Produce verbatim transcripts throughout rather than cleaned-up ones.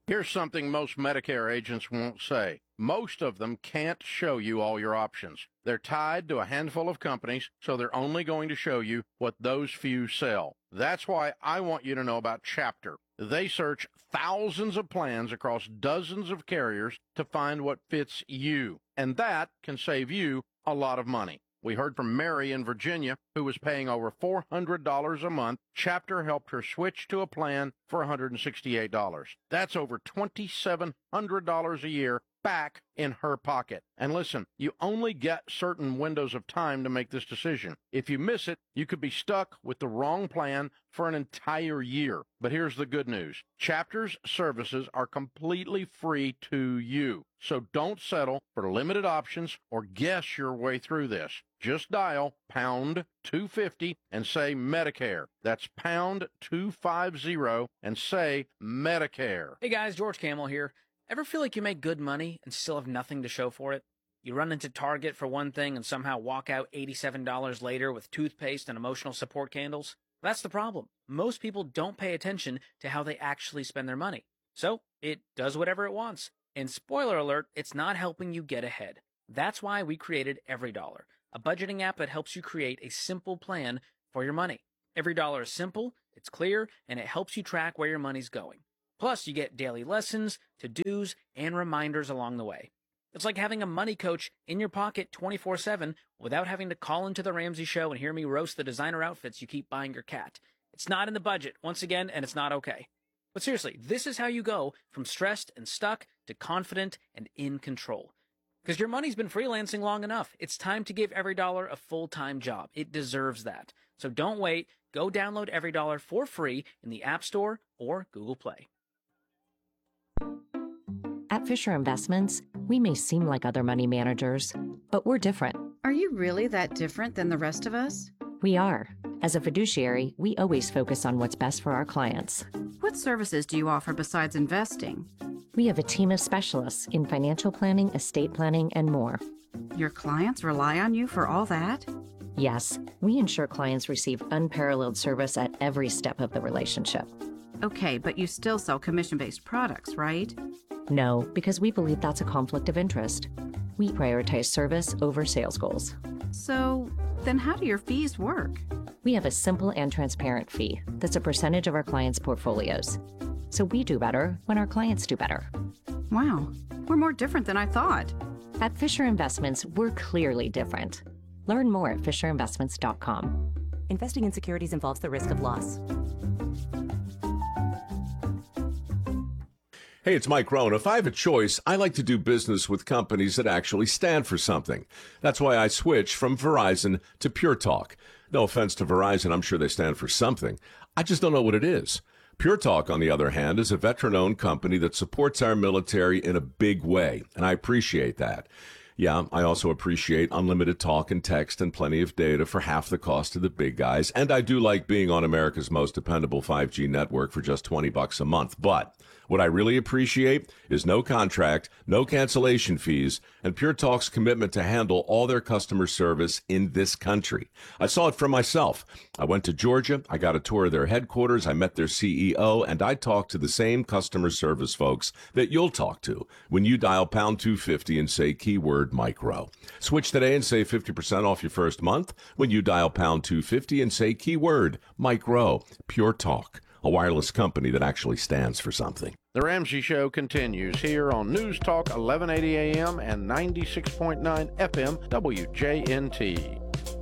Here's something most Medicare agents won't say. Most of them can't show you all your options. They're tied to a handful of companies, so they're only going to show you what those few sell. That's why I want you to know about Chapter. They search thousands of plans across dozens of carriers to find what fits you, and that can save you a lot of money. We heard from Mary in Virginia, who was paying over four hundred dollars a month. Chapter helped her switch to a plan for one hundred sixty-eight dollars. That's over two thousand seven hundred dollars a year back in her pocket. And listen, you only get certain windows of time to make this decision. If you miss it, you could be stuck with the wrong plan for an entire year. But here's the good news. Chapter's services are completely free to you. So don't settle for limited options or guess your way through this. Just dial pound two fifty and say Medicare. That's pound two fifty and say Medicare. Hey guys, George Camel here. Ever feel like you make good money and still have nothing to show for it? You run into Target for one thing and somehow walk out eighty-seven dollars later with toothpaste and emotional support candles? That's the problem. Most people don't pay attention to how they actually spend their money. So it does whatever it wants. And spoiler alert, it's not helping you get ahead. That's why we created EveryDollar, a budgeting app that helps you create a simple plan for your money. EveryDollar is simple, it's clear, and it helps you track where your money's going. Plus, you get daily lessons, to-dos, and reminders along the way. It's like having a money coach in your pocket twenty-four seven without having to call into the Ramsey Show and hear me roast the designer outfits you keep buying your cat. It's not in the budget, once again, and it's not okay. But seriously, this is how you go from stressed and stuck to confident and in control. Because your money's been freelancing long enough. It's time to give EveryDollar a full-time job. It deserves that. So don't wait. Go download EveryDollar for free in the App Store or Google Play. At Fisher Investments, we may seem like other money managers, but we're different. Are you really that different than the rest of us? We are. As a fiduciary, we always focus on what's best for our clients. What services do you offer besides investing? We have a team of specialists in financial planning, estate planning, and more. Your clients rely on you for all that? Yes, we ensure clients receive unparalleled service at every step of the relationship. Okay, but you still sell commission-based products, right? No, because we believe that's a conflict of interest. We prioritize service over sales goals. So, then how do your fees work? We have a simple and transparent fee that's a percentage of our clients' portfolios. So we do better when our clients do better. Wow, we're more different than I thought. At Fisher Investments, we're clearly different. Learn more at fisher investments dot com. Investing in securities involves the risk of loss. Hey, it's Mike Rohn. If I have a choice, I like to do business with companies that actually stand for something. That's why I switched from Verizon to Pure Talk. No offense to Verizon, I'm sure they stand for something. I just don't know what it is. Pure Talk, on the other hand, is a veteran-owned company that supports our military in a big way, and I appreciate that. Yeah, I also appreciate unlimited talk and text and plenty of data for half the cost of the big guys, and I do like being on America's most dependable five G network for just twenty bucks a month. But what I really appreciate is no contract, no cancellation fees, and Pure Talk's commitment to handle all their customer service in this country. I saw it for myself. I went to Georgia, I got a tour of their headquarters, I met their C E O, and I talked to the same customer service folks that you'll talk to when you dial pound two fifty and say keyword Micro. Switch today and save fifty percent off your first month when you dial pound two fifty and say keyword Micro. Pure Talk, a wireless company that actually stands for something. The Ramsey Show continues here on News Talk eleven eighty A M and ninety-six point nine F M W J N T.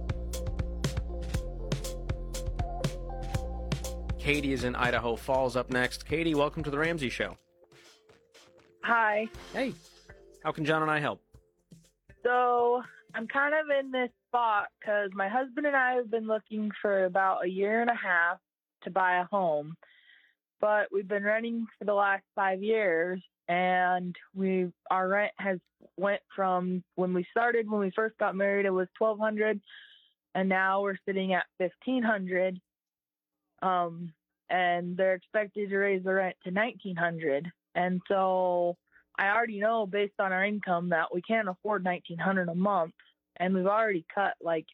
Katie is in Idaho Falls up next. Katie, welcome to the Ramsey Show. Hi. Hey, how can John and I help? So I'm kind of in this spot because my husband and I have been looking for about a year and a half to buy a home, but we've been renting for the last five years, and we our rent has went from when we started when we first got married it was twelve hundred, and now we're sitting at fifteen hundred. Um, and they're expected to raise the rent to nineteen hundred, and so I already know based on our income that we can't afford nineteen hundred a month, and we've already cut like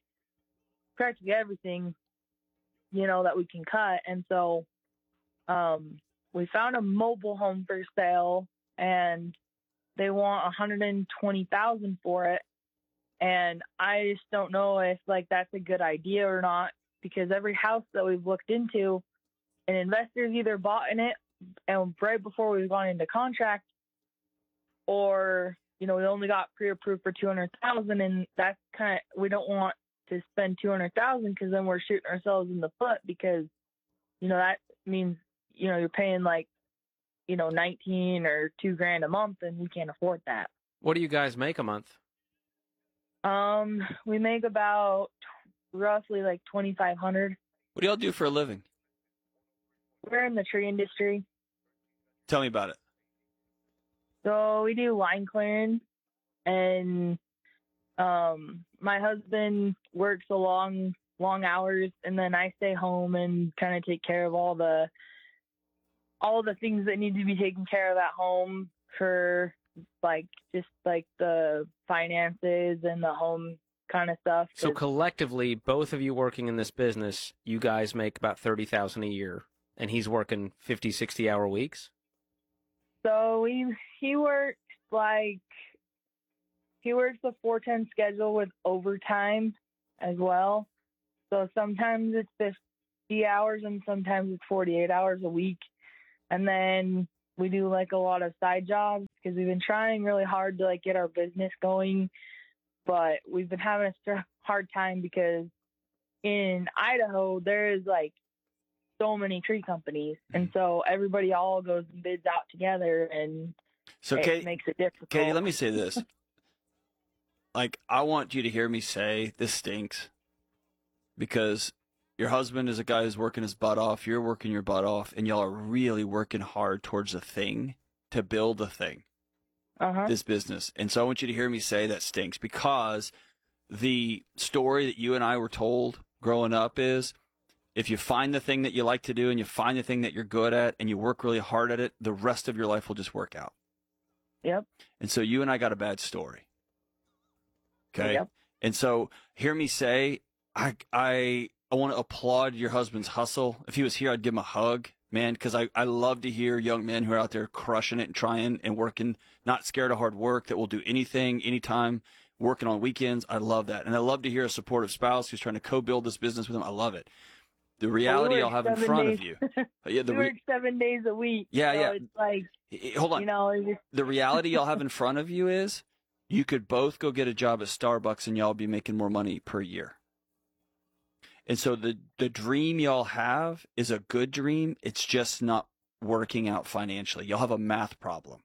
practically everything, you know, that we can cut. And so, um, we found a mobile home for sale, and they want one hundred twenty thousand dollars for it. And I just don't know if like that's a good idea or not, because every house that we've looked into, an investor's either bought in it and right before we've gone into contract, or you know we only got pre-approved for two hundred thousand, and that's kind of, we don't want to spend two hundred thousand because then we're shooting ourselves in the foot, because you know that means you know you're paying like you know nineteen or two grand a month, and we can't afford that. What do you guys make a month? Um, we make about roughly like twenty-five hundred. What do y'all do for a living? We're in the tree industry. Tell me about it. So we do line clearing, and um, my husband works a long, long hours, and then I stay home and kind of take care of all the, all the things that need to be taken care of at home for like just like the finances and the home kind of stuff. So collectively, both of you working in this business, you guys make about thirty thousand dollars a year, and he's working fifty, sixty hour weeks? So we, he works like, he works a four ten schedule with overtime as well. So sometimes it's fifty hours and sometimes it's forty-eight hours a week. And then we do like a lot of side jobs because we've been trying really hard to like get our business going, but we've been having a st- hard time because in Idaho there is like so many tree companies, and so everybody all goes and bids out together, and so it Katie, makes it difficult. Katie, let me say this. Like, I want you to hear me say this stinks, because your husband is a guy who's working his butt off. You're working your butt off, and y'all are really working hard towards a thing, to build a thing, uh-huh. this business. And so I want you to hear me say that stinks, because the story that you and I were told growing up is, if you find the thing that you like to do and you find the thing that you're good at and you work really hard at it, the rest of your life will just work out. Yep. And so you and I got a bad story. Okay. Yep. And so hear me say, I, I, I want to applaud your husband's hustle. If he was here, I'd give him a hug, man, because I, I love to hear young men who are out there crushing it and trying and working, not scared of hard work, that will do anything, anytime, working on weekends. I love that. And I love to hear a supportive spouse who's trying to co-build this business with him. I love it. The reality well, we I'll have in front days. of you. Yeah, the we re- work seven days a week. Yeah, so yeah. It's like, hold on. You know, it's just... The reality y'all have in front of you is you could both go get a job at Starbucks and y'all be making more money per year. And so the, the dream y'all have is a good dream. It's just not working out financially. Y'all have a math problem.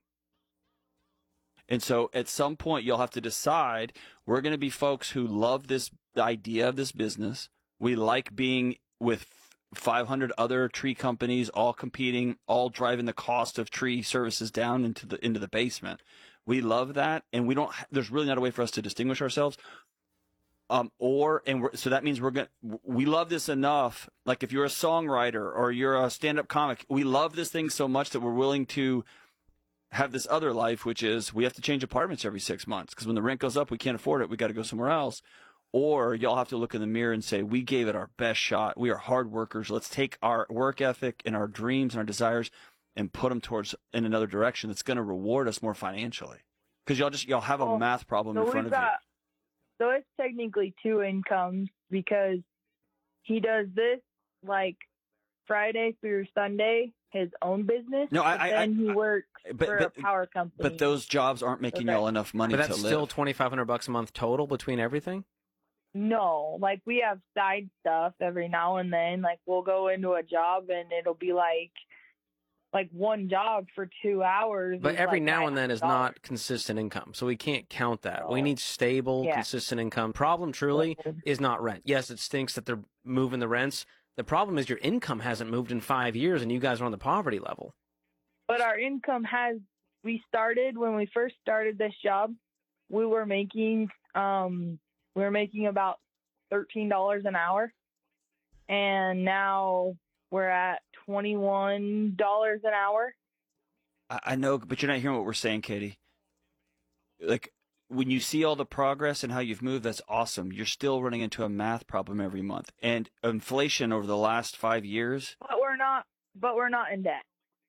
And so at some point you'll have to decide, we're going to be folks who love this idea of this business. We like being with five hundred other tree companies, all competing, all driving the cost of tree services down into the into the basement. We love that, and we don't. There's really not a way for us to distinguish ourselves. Um, or and we're, so that means we're gonna. We love this enough. Like if you're a songwriter or you're a stand-up comic, we love this thing so much that we're willing to have this other life, which is we have to change apartments every six months because when the rent goes up, we can't afford it. We got to go somewhere else. Or y'all have to look in the mirror and say, we gave it our best shot. We are hard workers. Let's take our work ethic and our dreams and our desires and put them towards in another direction that's going to reward us more financially. Because y'all just y'all have a well, math problem so in front of got, you. So it's technically two incomes because he does this like Friday through Sunday, his own business. No, I, but I, then I, he works but, for but, a power company. But those jobs aren't making okay. y'all enough money but that's to still live. twenty-five hundred bucks a month total between everything? No, like we have side stuff every now and then. Like we'll go into a job and it'll be like like one job for two hours. But every like now and then is nine hundred dollars. not consistent income. So we can't count that. No. We need stable, Yeah. consistent income. Problem truly is not rent. Yes, it stinks that they're moving the rents. The problem is your income hasn't moved in five years and you guys are on the poverty level. But our income has, we started, when we first started this job, we were making, um, we were making about thirteen dollars an hour. And now we're at twenty-one dollars an hour. I, I know, but you're not hearing what we're saying, Katie. Like, when you see all the progress and how you've moved, that's awesome. You're still running into a math problem every month. And inflation over the last five years. But we're not, but we're not in debt.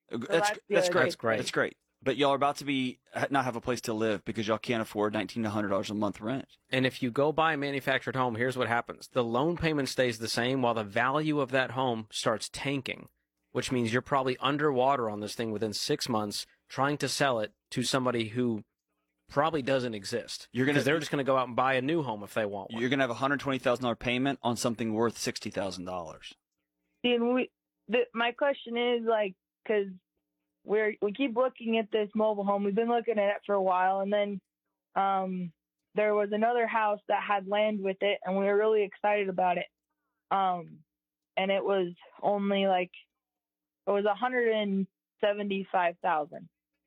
That's that's the that's other great. That's great. That's great. But y'all are about to be not have a place to live because y'all can't afford nineteen hundred dollars a month rent. And if you go buy a manufactured home, here's what happens. The loan payment stays the same while the value of that home starts tanking, which means you're probably underwater on this thing within six months trying to sell it to somebody who probably doesn't exist. You're gonna Because they're just going to go out and buy a new home if they want one. You're gonna have a hundred twenty thousand dollar payment on something worth sixty thousand dollars. See, and we, the, my question is like, because we're we keep looking at this mobile home. We've been looking at it for a while, and then um, there was another house that had land with it, and we were really excited about it. Um, and it was only like it was one hundred seventy-five thousand.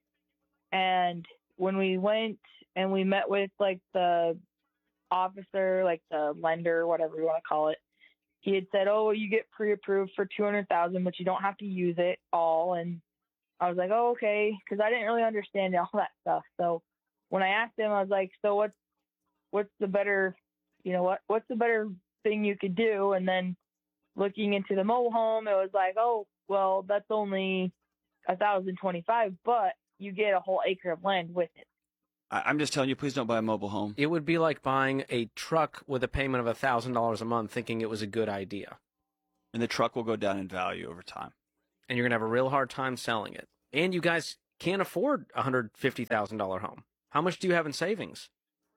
And when we went and we met with like the officer, like the lender, whatever you want to call it, he had said, "Oh, you get pre-approved for two hundred thousand, but you don't have to use it all." And I was like, "Oh, okay," because I didn't really understand all that stuff. So when I asked him, I was like, "So what's what's the better, you know, what what's the better thing you could do?" And then looking into the mobile home, it was like, "Oh, well, that's only a thousand twenty-five, but you get a whole acre of land with it." I'm just telling you, please don't buy a mobile home. It would be like buying a truck with a payment of one thousand dollars a month thinking it was a good idea. And the truck will go down in value over time. And you're going to have a real hard time selling it. And you guys can't afford a one hundred fifty thousand dollars home. How much do you have in savings?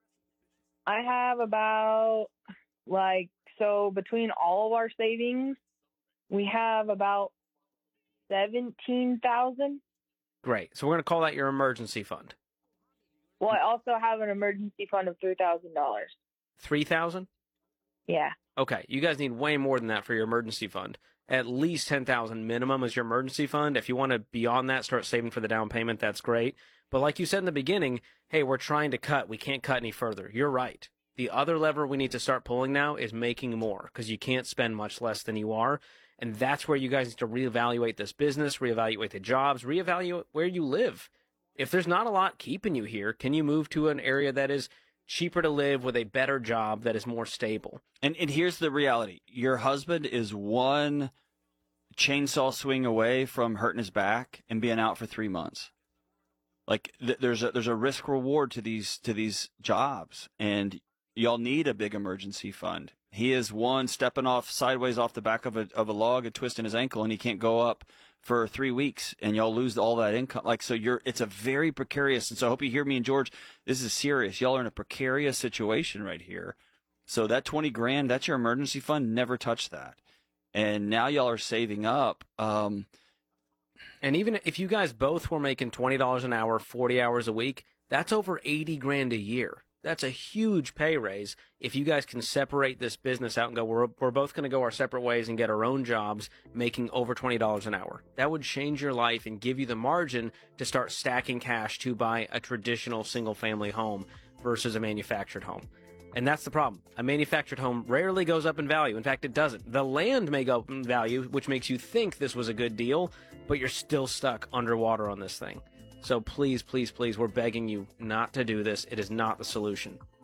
I have about, like, so between all of our savings, we have about seventeen thousand. Great. So we're going to call that your emergency fund. Well, I also have an emergency fund of three thousand dollars. three thousand dollars? Yeah. Okay, you guys need way more than that for your emergency fund. At least ten thousand dollars minimum is your emergency fund. If you want to beyond that start saving for the down payment, that's great. But like you said in the beginning, hey, we're trying to cut. We can't cut any further. You're right. The other lever we need to start pulling now is making more, because you can't spend much less than you are. And that's where you guys need to reevaluate this business, reevaluate the jobs, reevaluate where you live. If there's not a lot keeping you here, can you move to an area that is cheaper to live with a better job that is more stable? And and here's the reality. Your husband is one chainsaw swing away from hurting his back and being out for three months. Like th- there's a there's a risk reward to these to these jobs, and y'all need a big emergency fund. He is one stepping off sideways off the back of a of a log and twisting his ankle, and he can't go up for three weeks, and y'all lose all that income. Like, so you're, it's a very precarious. And so I hope you hear me and George. This is serious. Y'all are in a precarious situation right here. So that twenty grand, that's your emergency fund. Never touch that. And now y'all are saving up. Um, and even if you guys both were making twenty dollars an hour, forty hours a week, that's over eighty grand a year. That's a huge pay raise if you guys can separate this business out and go, we're, we're both going to go our separate ways and get our own jobs making over twenty dollars an hour. That would change your life and give you the margin to start stacking cash to buy a traditional single-family home versus a manufactured home. And that's the problem. A manufactured home rarely goes up in value. In fact, it doesn't. The land may go up in value, which makes you think this was a good deal, but you're still stuck underwater on this thing. So please, please, please, we're begging you not to do this. It is not the solution.